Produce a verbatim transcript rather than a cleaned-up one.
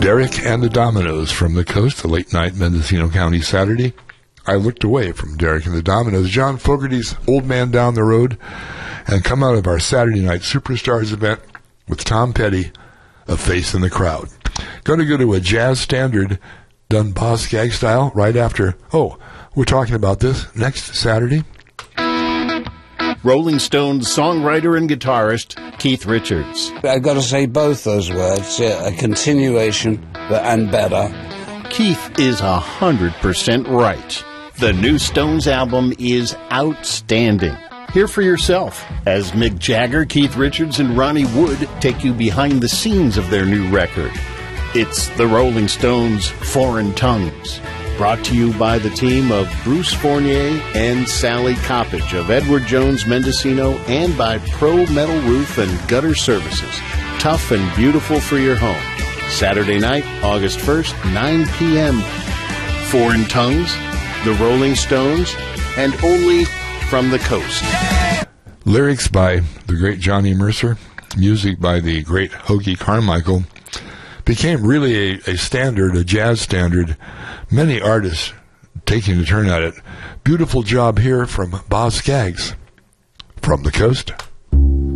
Derek and the Dominoes from the Coast, a late-night Mendocino County Saturday. I looked away from Derek and the Dominoes, John Fogerty's Old Man Down the Road, and come out of our Saturday Night Superstars event with Tom Petty, A Face in the Crowd. Going to go to a jazz standard done Boz Scaggs style right after. Oh, we're talking about this next Saturday. Rolling Stones songwriter and guitarist Keith Richards. I've got to say both those words, a continuation and better. Keith is a hundred percent right. The new Stones album is outstanding. Hear for yourself as Mick Jagger, Keith Richards, and Ronnie Wood take you behind the scenes of their new record. It's the Rolling Stones' Foreign Tongues, brought to you by the team of Bruce Fournier and Sally Coppage of Edward Jones Mendocino, and by Pro Metal Roof and Gutter Services. Tough and beautiful for your home. Saturday night, August first, nine p.m. Foreign Tongues, the Rolling Stones, and only from the Coast. Lyrics by the great Johnny Mercer, music by the great Hoagie Carmichael, became really a, a standard, a jazz standard. Many artists taking a turn at it. Beautiful job here from Boz Scaggs from the Coast.